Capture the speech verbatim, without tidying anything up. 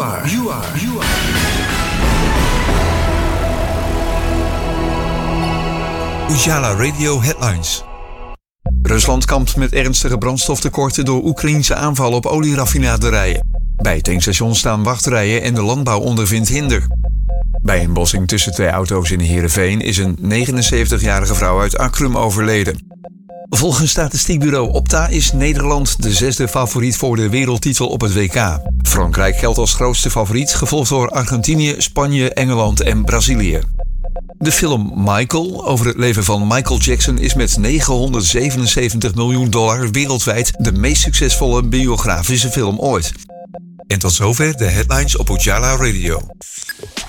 are, you are, you are. Ujala Radio Headlines. Rusland kampt met ernstige brandstoftekorten door Oekraïense aanvallen op olieraffinaderijen. Bij tankstations staan wachtrijen en de landbouw ondervindt hinder. Bij een botsing tussen twee auto's in Heerenveen is een negenenzeventigjarige vrouw uit Akrum overleden. Volgens statistiekbureau Opta is Nederland de zesde favoriet voor de wereldtitel op het W K. Frankrijk geldt als grootste favoriet, gevolgd door Argentinië, Spanje, Engeland en Brazilië. De film Michael over het leven van Michael Jackson is met negenhonderdzevenenzeventig miljoen dollar wereldwijd de meest succesvolle biografische film ooit. En tot zover de headlines op Ujala Radio.